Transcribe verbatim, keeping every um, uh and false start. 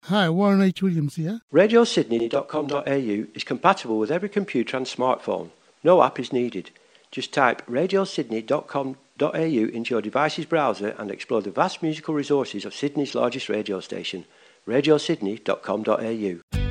Hi, Warren H. Williams here. radio sydney dot com dot a u is compatible with every computer and smartphone. No app is needed. Just type radio sydney dot com dot a u into your device's browser and explore the vast musical resources of Sydney's largest radio station, radio sydney dot com dot a u.